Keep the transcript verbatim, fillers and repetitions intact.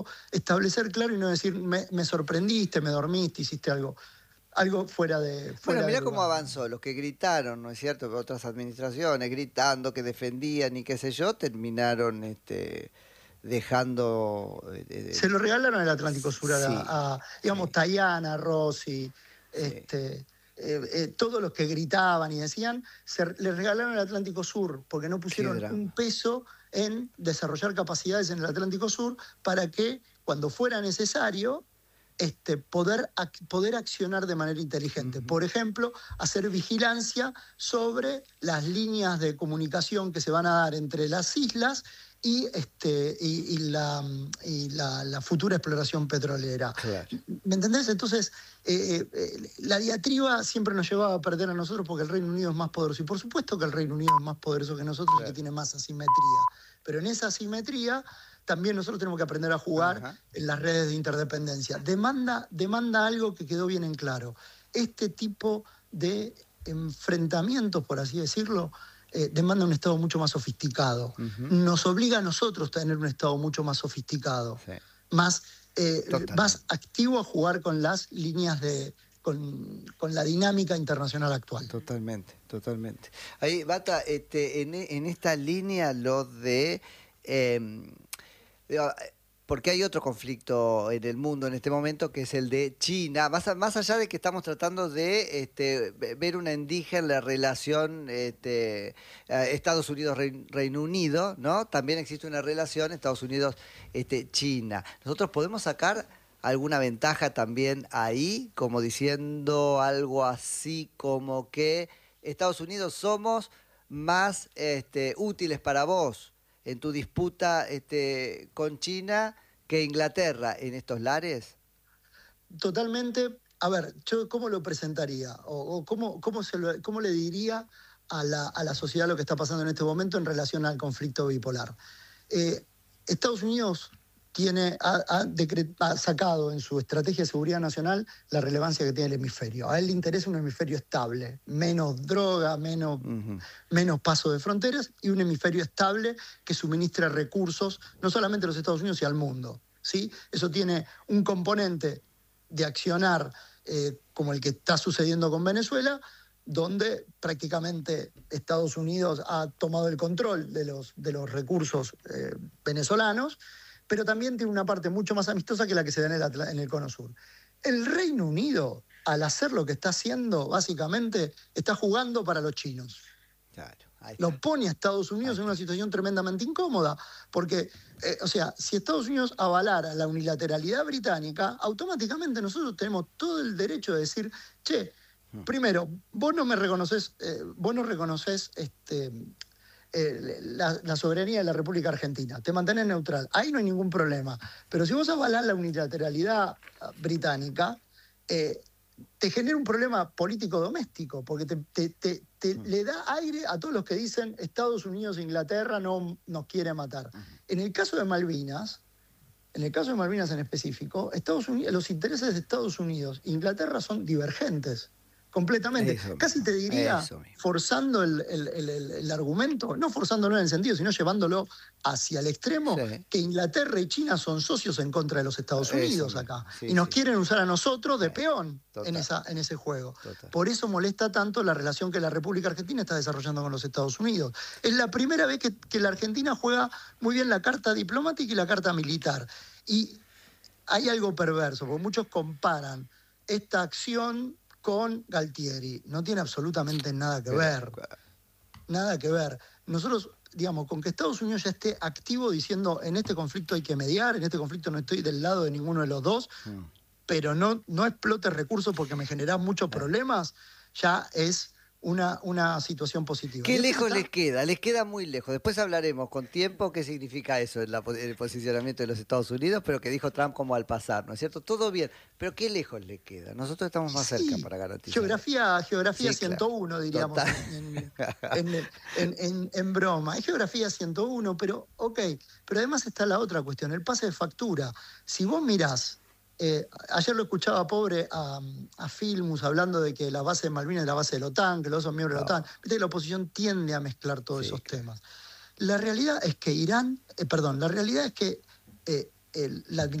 establecer claro y no decir, me, me sorprendiste, me dormiste, hiciste algo, algo fuera de fuera Bueno, mirá de cómo lugar. avanzó. Los que gritaron, ¿no es cierto? Otras administraciones gritando, que defendían y qué sé yo, terminaron este, dejando... eh, eh, Se lo regalaron el Atlántico Sur a, sí, a, digamos, sí, Tayana, Rossi, sí. este, eh, eh, todos los que gritaban y decían, se le regalaron el Atlántico Sur porque no Qué pusieron un drama. peso en desarrollar capacidades en el Atlántico Sur para que cuando fuera necesario este, poder, ac poder accionar de manera inteligente. Uh-huh. Por ejemplo, hacer vigilancia sobre las líneas de comunicación que se van a dar entre las islas y, este, y, y, la, y la, la futura exploración petrolera. Claro. ¿Me entendés? Entonces, eh, eh, la diatriba siempre nos llevaba a perder a nosotros porque el Reino Unido es más poderoso. Y por supuesto que el Reino Unido es más poderoso que nosotros, claro, y que tiene más asimetría. Pero en esa asimetría también nosotros tenemos que aprender a jugar uh-huh. en las redes de interdependencia. Demanda, demanda algo que quedó bien en claro. Este tipo de enfrentamientos, por así decirlo, eh, demanda un Estado mucho más sofisticado. Uh-huh. Nos obliga a nosotros a tener un Estado mucho más sofisticado, sí. más, eh, más activo a jugar con las líneas de... Con, con la dinámica internacional actual. Totalmente, totalmente. Ahí, Bata, este, en, en esta línea lo de... Eh, porque hay otro conflicto en el mundo en este momento, que es el de China, más, más allá de que estamos tratando de este, ver una endija en la relación este, Estados Unidos-Reino Unido, ¿no? También existe una relación Estados Unidos-China. Este, Nosotros podemos sacar alguna ventaja también ahí, como diciendo algo así como que Estados Unidos somos más este, útiles para vos en tu disputa este, con China que Inglaterra en estos lares? Totalmente. A ver, yo cómo lo presentaría o, o cómo, cómo, se lo, cómo le diría a la, a la sociedad lo que está pasando en este momento en relación al conflicto bipolar. Eh, Estados Unidos tiene, ha, ha, decret, ha sacado en su estrategia de seguridad nacional la relevancia que tiene el hemisferio. A él le interesa un hemisferio estable, menos droga, menos, uh-huh. menos paso de fronteras y un hemisferio estable que suministra recursos no solamente a los Estados Unidos, sino al mundo. ¿Sí? Eso tiene un componente de accionar eh, como el que está sucediendo con Venezuela, donde prácticamente Estados Unidos ha tomado el control de los, de los recursos eh, venezolanos, pero también tiene una parte mucho más amistosa que la que se da en el, en el Cono Sur. El Reino Unido, al hacer lo que está haciendo, básicamente, está jugando para los chinos. Claro, lo pone a Estados Unidos en una situación tremendamente incómoda, porque, eh, o sea, si Estados Unidos avalara la unilateralidad británica, automáticamente nosotros tenemos todo el derecho de decir, che, primero, vos no me reconoces, eh, vos no reconoces este... Eh, la, la soberanía de la República Argentina, te mantenés neutral, ahí no hay ningún problema. Pero si vos avalás la unilateralidad británica, eh, te genera un problema político doméstico, porque te, te, te, te uh-huh. le da aire a todos los que dicen Estados Unidos e Inglaterra no nos quiere matar. Uh-huh. En el caso de Malvinas, en el caso de Malvinas en específico, Estados Unidos, los intereses de Estados Unidos e Inglaterra son divergentes. Completamente. Eso Casi mismo, te diría, eso mismo. forzando el, el, el, el, el argumento, no forzándolo en el sentido, sino llevándolo hacia el extremo, sí. que Inglaterra y China son socios en contra de los Estados Unidos acá. Sí, y nos sí. quieren usar a nosotros de peón en, esa, en ese juego. Total. Por eso molesta tanto la relación que la República Argentina está desarrollando con los Estados Unidos. Es la primera vez que, que la Argentina juega muy bien la carta diplomática y la carta militar. Y hay algo perverso, porque muchos comparan esta acción con Galtieri. No tiene absolutamente nada que ver. Nada que ver. Nosotros, digamos, con que Estados Unidos ya esté activo diciendo en este conflicto hay que mediar, en este conflicto no estoy del lado de ninguno de los dos, mm. pero no, no explote recursos porque me genera muchos problemas, ya es una, una situación positiva. ¿Qué lejos está... les queda? Les queda muy lejos. Después hablaremos con tiempo qué significa eso en, la, en el posicionamiento de los Estados Unidos, pero que dijo Trump como al pasar, ¿no es cierto? Todo bien, pero ¿qué lejos les queda? Nosotros estamos más sí, cerca para garantizar. Geografía, geografía sí, ciento uno, claro. diríamos, en, en, en, en, en broma. Es geografía ciento uno, pero ok. Pero además está la otra cuestión, el pase de factura. Si vos mirás, Eh, ayer lo escuchaba pobre a, a Filmus hablando de que la base de Malvinas es la base de la OTAN, que los dos son miembros no. de la OTAN. Viste que la oposición tiende a mezclar todos sí, esos claro. temas. La realidad es que Irán, eh, perdón, la realidad es que eh, el, la